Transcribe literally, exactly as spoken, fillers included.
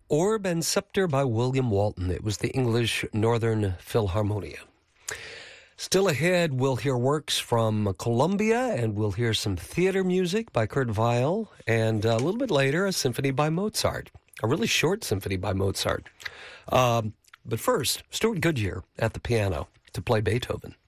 Orb and Scepter by William Walton. It was the English Northern Philharmonia. Still ahead, we'll hear works from Columbia, and we'll hear some theater music by Kurt Weill, and a little bit later, a symphony by Mozart, a really short symphony by Mozart. Um, but first, Stuart Goodyear at the piano to play Beethoven.